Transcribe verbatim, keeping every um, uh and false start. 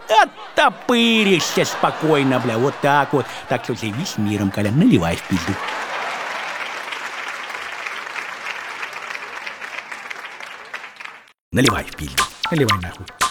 Оттопыришься спокойно, бля, вот так вот. Так что живи миром, Колян, наливай в пизду. Наливай в пизду, наливай нахуй.